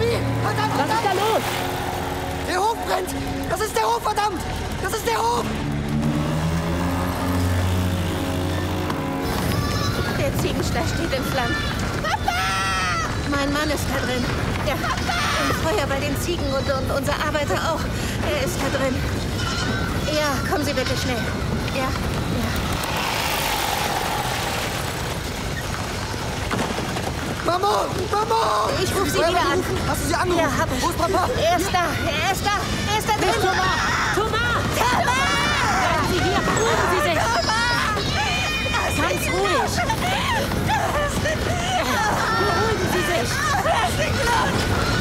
Mami! Verdammt! Was ist da los? Der Hof brennt! Das ist der Hof, verdammt! Das ist der Hof! Der Ziegenstall steht in Flammen. Papa! Mein Mann ist da drin. Ja, im Feuer bei den Ziegen und unser Arbeiter auch. Er ist da drin. Ja, kommen Sie bitte schnell. Ja, ja. Mama! Mama! Ich rufe Sie wieder an. Hast du sie angerufen? Ja, hab ich. Wo ist Papa? Er ist da, er ist da.